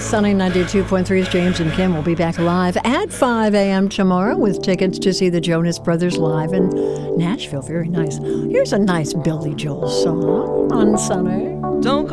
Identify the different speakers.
Speaker 1: Sunny 92.3's James and Kim will be back live at 5 a.m. tomorrow with tickets to see the Jonas Brothers live in Nashville. Very nice. Here's a nice Billy Joel song on Sunny.
Speaker 2: Don't